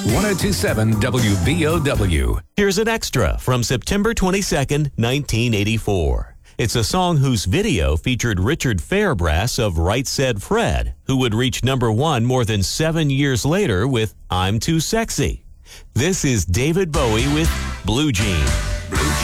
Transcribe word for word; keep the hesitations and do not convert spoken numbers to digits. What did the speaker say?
ten twenty-seven W B O W. Here's an extra from September twenty-second, nineteen eighty-four. It's a song whose video featured Richard Fairbrass of Right Said Fred, who would reach number one more than seven years later with I'm Too Sexy. This is David Bowie with Blue Jean. Blue